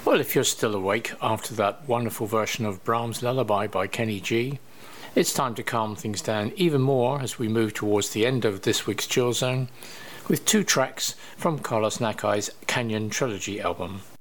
Well, if you're still awake after that wonderful version of Brahms' Lullaby by Kenny G, it's time to calm things down even more as we move towards the end of this week's Chill Zone with two tracks from Carlos Nakai's Canyon Trilogy album.